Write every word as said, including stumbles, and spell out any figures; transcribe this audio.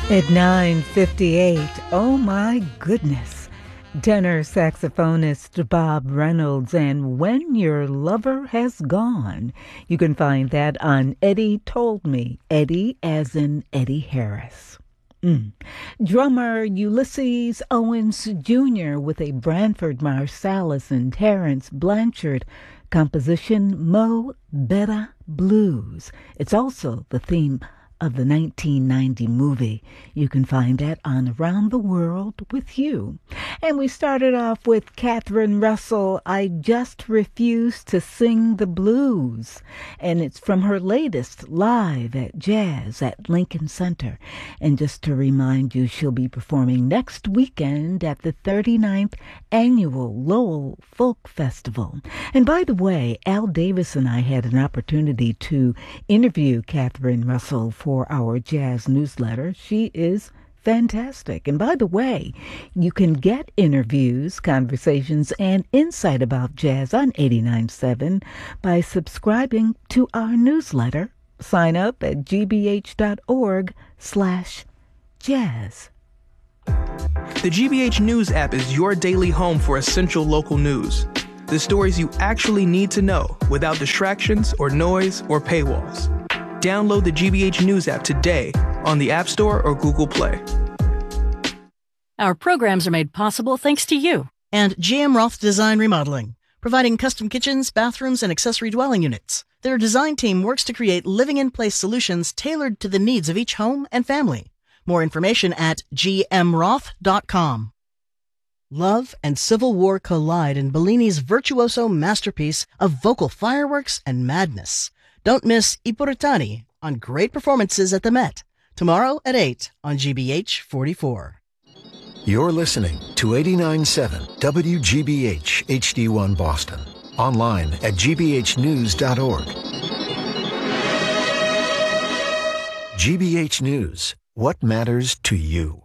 At nine fifty-eight, oh my goodness, tenor saxophonist Bob Reynolds and When Your Lover Has Gone. You can find that on Eddie Told Me, Eddie as in Eddie Harris. Mm. Drummer Ulysses Owens Junior with a Branford Marsalis and Terrence Blanchard composition, Mo Better Blues. It's also the theme of the nineteen ninety movie. You can find that on Around the World with You. And we started off with Catherine Russell, I Just Refuse to Sing the Blues. And it's from her latest Live at Jazz at Lincoln Center. And just to remind you, she'll be performing next weekend at the thirty-ninth Annual Lowell Folk Festival. And by the way, Al Davis and I had an opportunity to interview Catherine Russell for For our jazz newsletter. She is fantastic. And by the way, you can get interviews, conversations, and insight about jazz on eighty-nine point seven by subscribing to our newsletter. Sign up at gbh.org slash jazz. The G B H News app is your daily home for essential local news. The stories you actually need to know without distractions or noise or paywalls. Download the G B H News app today on the App Store or Google Play. Our programs are made possible thanks to you. And G M Roth Design Remodeling, providing custom kitchens, bathrooms, and accessory dwelling units. Their design team works to create living-in-place solutions tailored to the needs of each home and family. More information at g m roth dot com. Love and civil war collide in Bellini's virtuoso masterpiece of vocal fireworks and madness. Don't miss I Puritani on Great Performances at the Met, tomorrow at eight on G B H forty-four. You're listening to eighty-nine point seven W G B H H D one Boston. Online at g b h news dot org. G B H News. What matters to you?